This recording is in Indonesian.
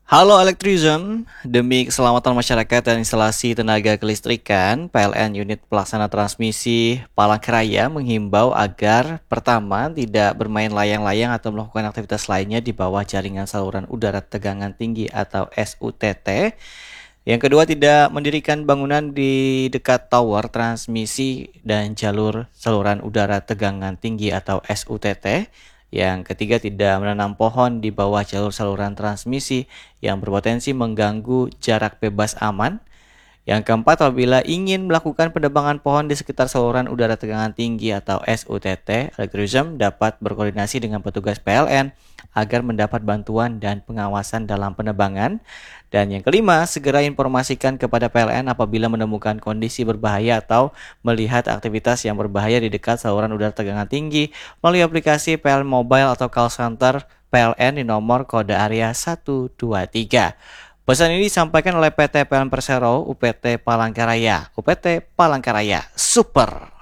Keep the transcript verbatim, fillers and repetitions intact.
Halo Elektrism, demi keselamatan masyarakat dan instalasi tenaga kelistrikan, P L N Unit Pelaksana Transmisi Palangkaraya menghimbau agar pertama tidak bermain layang-layang atau melakukan aktivitas lainnya di bawah jaringan saluran udara tegangan tinggi atau S U T T. Yang kedua, tidak mendirikan bangunan di dekat tower transmisi dan jalur saluran udara tegangan tinggi atau S U T T. Yang ketiga, tidak menanam pohon di bawah jalur saluran transmisi yang berpotensi mengganggu jarak bebas aman. Yang keempat, apabila ingin melakukan penebangan pohon di sekitar saluran udara tegangan tinggi atau S U T T, Elektrism dapat berkoordinasi dengan petugas P L N agar mendapat bantuan dan pengawasan dalam penebangan. Dan yang kelima, segera informasikan kepada P L N apabila menemukan kondisi berbahaya atau melihat aktivitas yang berbahaya di dekat saluran udara tegangan tinggi melalui aplikasi P L N Mobile atau call center P L N di nomor kode area satu dua tiga. Pesan ini disampaikan oleh P T P L N Persero, U P T Palangkaraya. U P T Palangkaraya, super!